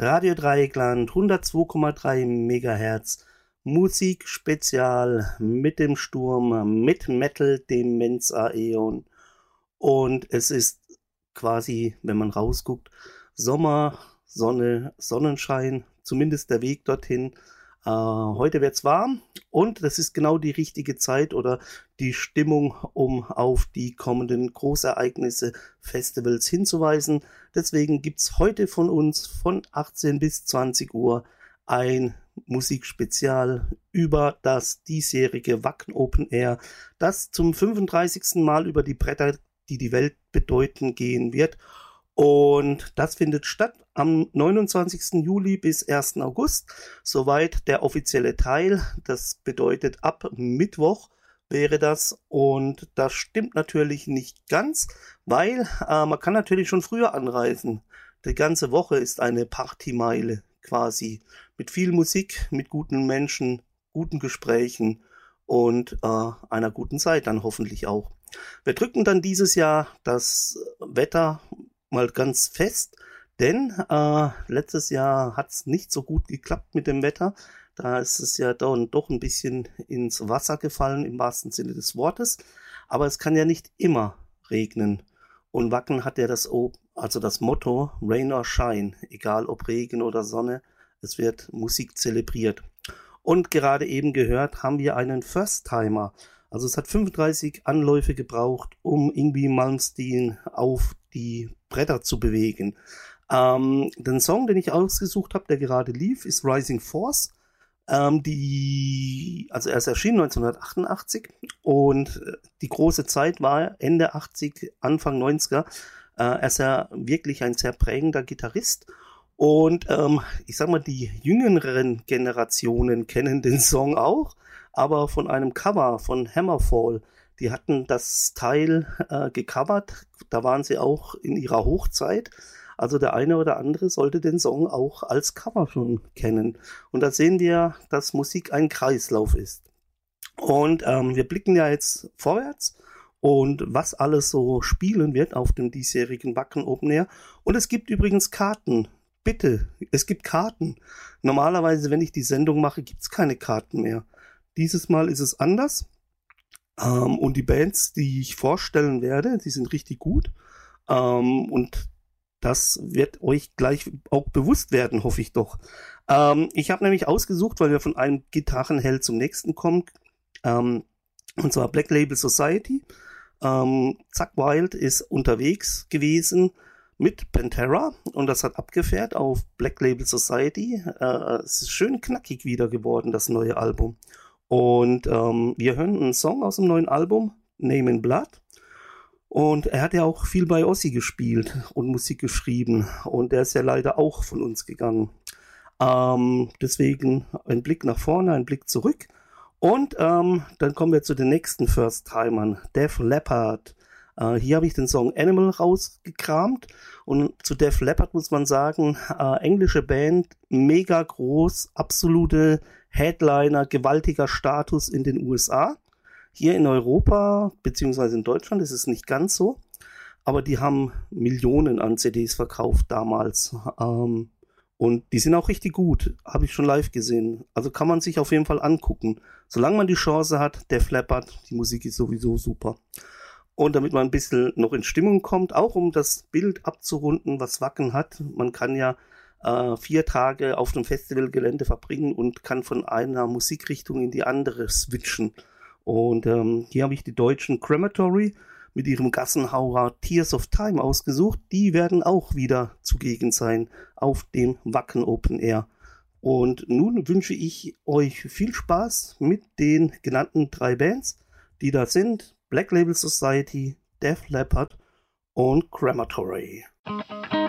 Radio Dreieckland 102,3 Megahertz. Musik Spezial mit dem Sturm, mit Metal Demenz Aeon. Und es ist quasi, wenn man rausguckt, Sommer, Sonne, Sonnenschein, zumindest der Weg dorthin. Heute wird's warm und das ist genau die richtige Zeit oder die Stimmung, um auf die kommenden Großereignisse, Festivals hinzuweisen. Deswegen gibt's heute von uns von 18 bis 20 Uhr ein Musikspezial über das diesjährige Wacken Open Air, das zum 35. Mal über die Bretter, die die Welt bedeuten, gehen wird. Und das findet statt am 29. Juli bis 1. August. Soweit der offizielle Teil. Das bedeutet, ab Mittwoch wäre das. Und das stimmt natürlich nicht ganz, weil man kann natürlich schon früher anreisen. Die ganze Woche ist eine Partymeile quasi. Mit viel Musik, mit guten Menschen, guten Gesprächen und einer guten Zeit dann hoffentlich auch. Wir drücken dann dieses Jahr das Wetter mal ganz fest, denn letztes Jahr hat es nicht so gut geklappt mit dem Wetter. Da ist es ja dann doch ein bisschen ins Wasser gefallen, im wahrsten Sinne des Wortes. Aber es kann ja nicht immer regnen. Und Wacken hat ja das Motto Rain or Shine, egal ob Regen oder Sonne, es wird Musik zelebriert. Und gerade eben gehört, haben wir einen First-Timer. Also es hat 35 Anläufe gebraucht, um Yngwie Malmsteen auf die Bretter zu bewegen. Den Song, den ich ausgesucht habe, der gerade lief, ist Rising Force. Er ist erschienen 1988 und die große Zeit war Ende 80, Anfang 90er. Er ist ja wirklich ein sehr prägender Gitarrist. Und ich sag mal, die jüngeren Generationen kennen den Song auch, aber von einem Cover von Hammerfall. Die hatten das Teil gecovert, da waren sie auch in ihrer Hochzeit. Also der eine oder andere sollte den Song auch als Cover schon kennen. Und da sehen wir, dass Musik ein Kreislauf ist. Und wir blicken ja jetzt vorwärts und was alles so spielen wird auf dem diesjährigen Wacken Open Air. Und es gibt übrigens Karten. Bitte, es gibt Karten. Normalerweise, wenn ich die Sendung mache, gibt es keine Karten mehr. Dieses Mal ist es anders. Und die Bands, die ich vorstellen werde, die sind richtig gut. Und das wird euch gleich auch bewusst werden, hoffe ich doch. Ich habe nämlich ausgesucht, weil wir von einem Gitarrenheld zum nächsten kommen. Und zwar Black Label Society. Zakk Wylde ist unterwegs gewesen mit Pantera und das hat abgefährt auf Black Label Society. Es ist schön knackig wieder geworden, das neue Album. Und wir hören einen Song aus dem neuen Album, Name in Blood. Und er hat ja auch viel bei Ozzy gespielt und Musik geschrieben. Und der ist ja leider auch von uns gegangen. Deswegen ein Blick nach vorne, ein Blick zurück. Und dann kommen wir zu den nächsten First-Timern. Def Leppard. Hier habe ich den Song Animal rausgekramt. Und zu Def Leppard muss man sagen, englische Band, mega groß, absolute Headliner, gewaltiger Status in den USA. Hier in Europa, beziehungsweise in Deutschland, ist es nicht ganz so. Aber die haben Millionen an CDs verkauft damals. Und die sind auch richtig gut. Habe ich schon live gesehen. Also kann man sich auf jeden Fall angucken. Solange man die Chance hat, Def Leppard, die Musik ist sowieso super. Und damit man ein bisschen noch in Stimmung kommt, auch um das Bild abzurunden, was Wacken hat. Man kann ja 4 Tage auf dem Festivalgelände verbringen und kann von einer Musikrichtung in die andere switchen. Und hier habe ich die deutschen Crematory mit ihrem Gassenhauer Tears of Time ausgesucht. Die werden auch wieder zugegen sein auf dem Wacken Open Air. Und nun wünsche ich euch viel Spaß mit den genannten 3 Bands, die da sind. Black Label Society, Def Leppard und Crematory.